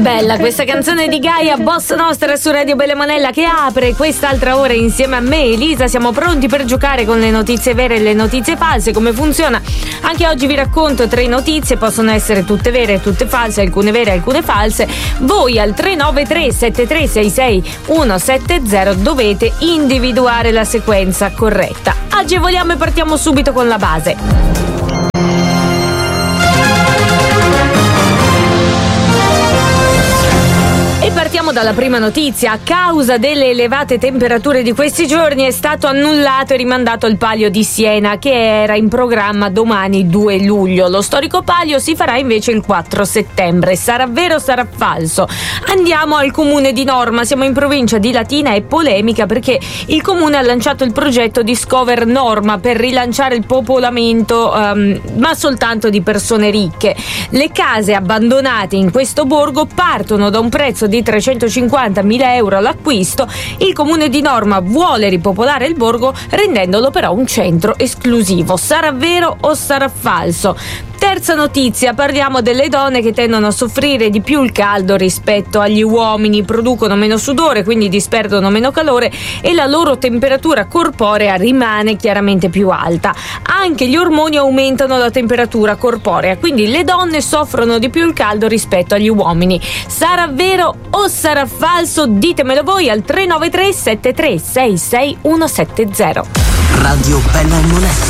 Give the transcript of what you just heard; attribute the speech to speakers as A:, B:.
A: Bella questa canzone di Gaia, Bossa Nostra su Radio Bella Monella, che apre quest'altra ora insieme a me, Elisa. Siamo pronti per giocare con le notizie vere e le notizie false. Come funziona? Anche oggi vi racconto 3 notizie, possono essere tutte vere e tutte false, alcune vere e alcune false. Voi al 393 7366 170 dovete individuare la sequenza corretta. Agevoliamo e partiamo subito con la base. E partiamo dalla prima notizia. A causa delle elevate temperature di questi giorni è stato annullato e rimandato il Palio di Siena, che era in programma domani 2 luglio. Lo storico Palio si farà invece il 4 settembre. Sarà vero o sarà falso? Andiamo al comune di Norma, siamo in provincia di Latina e polemica perché il comune ha lanciato il progetto Discover Norma per rilanciare il popolamento, ma soltanto di persone ricche. Le case abbandonate in questo borgo partono da un prezzo di 350.000 euro all'acquisto. Il comune di Norma vuole ripopolare il borgo rendendolo però un centro esclusivo. Sarà vero o sarà falso? Terza notizia, parliamo delle donne che tendono a soffrire di più il caldo rispetto agli uomini, producono meno sudore, quindi disperdono meno calore e la loro temperatura corporea rimane chiaramente più alta. Anche gli ormoni aumentano la temperatura corporea, quindi le donne soffrono di più il caldo rispetto agli uomini. Sarà vero o sarà falso? Ditemelo voi al 393 7366 170.
B: Radio Bella Monella.